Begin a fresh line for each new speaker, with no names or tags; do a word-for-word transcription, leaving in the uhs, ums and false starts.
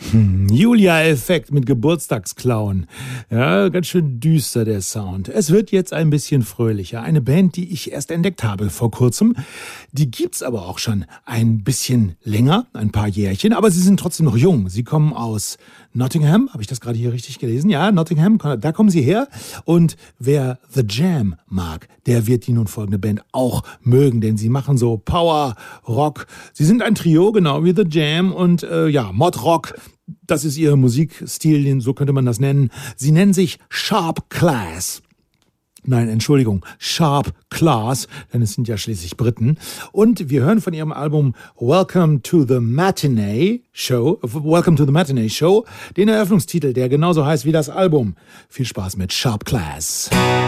Hm, Julia-Effekt mit Geburtstagsclown. Ja, ganz schön düster der Sound. Es wird jetzt ein bisschen fröhlicher. Eine Band, die ich erst entdeckt habe vor kurzem. Die gibt's aber auch schon ein bisschen länger, ein paar Jährchen, aber sie sind trotzdem noch jung. Sie kommen aus Nottingham, habe ich das gerade hier richtig gelesen? Ja, Nottingham, da kommen sie her. Und wer The Jam mag, der wird die nun folgende Band auch mögen, denn sie machen so Power Rock. Sie sind ein Trio, genau wie The Jam und äh, ja, Mod Rock. Das ist ihr Musikstil, so könnte man das nennen. Sie nennen sich Sharp Class. Nein, Entschuldigung, Sharp Class, denn es sind ja schließlich Briten. Und wir hören von ihrem Album Welcome to the Matinee Show, Welcome to the Matinee Show, den Eröffnungstitel, der genauso heißt wie das Album. Viel Spaß mit Sharp Class.